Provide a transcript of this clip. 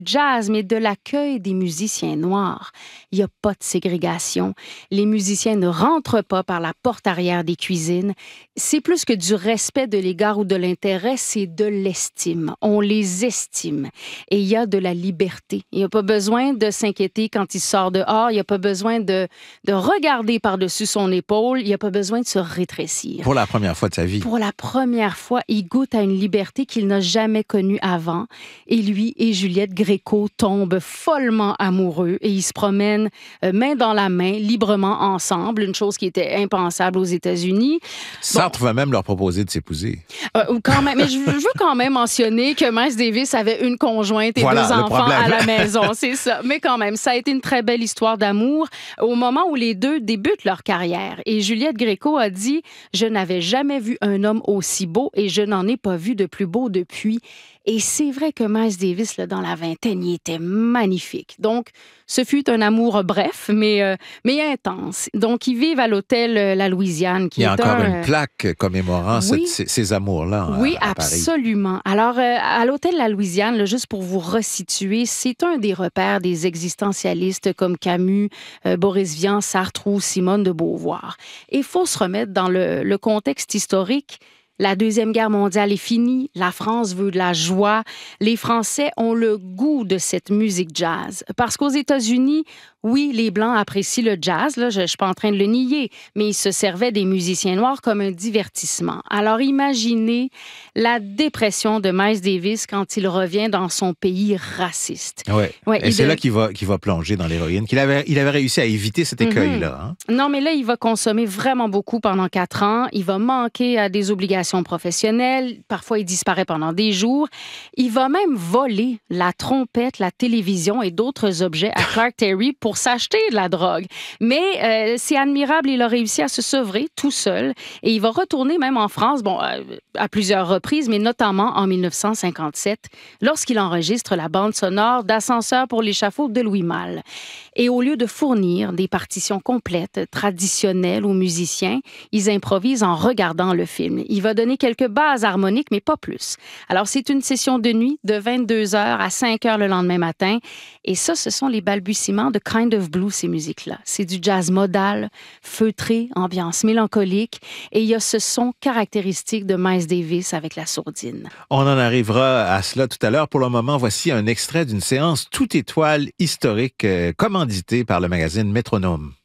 jazz, mais de l'accueil des musiciens noirs. Il n'y a pas de ségrégation. Les musiciens ne rentrent pas par la porte arrière des cuisines. C'est plus que du respect de l'égard ou de l'intérêt, c'est de l'estime. On les estime. Et il y a de la liberté. Il n'y a pas besoin de s'inquiéter quand il sort dehors. Il n'y a pas besoin de regarder par-dessus son épaule. Il n'y a pas besoin de se rétrécir. Pour la première fois de sa vie. Pour la première fois, il goûte à une liberté qu'il n'a jamais connue avant. Et lui et Juliette Gréco tombent follement amoureux et ils se promènent main dans la main, librement ensemble, une chose qui était impensable aux États-Unis. Sartre va même leur proposer de s'épouser. Quand même, mais je veux quand même mentionner que Miles Davis avait une conjointe et voilà, deux enfants à la maison, c'est ça. Mais quand même, ça a été une très belle histoire d'amour au moment où les deux débutent leur carrière. Et Juliette Gréco a dit « Je n'avais jamais vu un homme aussi beau et je n'en ai pas vu de plus beau depuis. » Et c'est vrai que Miles Davis, là, dans la vingtaine, il était magnifique. Donc, ce fut un amour bref, mais intense. Donc, ils vivent à l'hôtel La Louisiane. Il y a encore une plaque commémorant ces amours-là oui, à Paris. Absolument. Alors, à l'hôtel La Louisiane, là, juste pour vous resituer, c'est un des repères des existentialistes comme Camus, Boris Vian, Sartre ou Simone de Beauvoir. Et il faut se remettre dans le contexte historique. La Deuxième Guerre mondiale est finie, la France veut de la joie. Les Français ont le goût de cette musique jazz. Parce qu'aux États-Unis, oui, les Blancs apprécient le jazz, là, je ne suis pas en train de le nier, mais ils se servaient des musiciens noirs comme un divertissement. Alors imaginez la dépression de Miles Davis quand il revient dans son pays raciste. Ouais, et c'est là qu'il va plonger dans l'héroïne, il avait réussi à éviter cet écueil-là. Hein? Non, mais là, il va consommer vraiment beaucoup pendant 4 ans. Il va manquer à des obligations professionnelles. Parfois, il disparaît pendant des jours. Il va même voler la trompette, la télévision et d'autres objets à Clark Terry pour s'acheter de la drogue. Mais c'est admirable, il a réussi à se sevrer tout seul et il va retourner même en France, à plusieurs reprises, mais notamment en 1957, lorsqu'il enregistre la bande sonore d'Ascenseur pour l'échafaud de Louis Malle. Et au lieu de fournir des partitions complètes, traditionnelles aux musiciens, ils improvisent en regardant le film. Il va donner quelques bases harmoniques, mais pas plus. Alors, c'est une session de nuit de 22h à 5h le lendemain matin. Et ça, ce sont les balbutiements de Kind of Blue, ces musiques-là. C'est du jazz modal, feutré, ambiance mélancolique. Et il y a ce son caractéristique de Miles Davis avec la sourdine. On en arrivera à cela tout à l'heure. Pour le moment, voici un extrait d'une séance toute étoile historique commanditée par le magazine Métronome.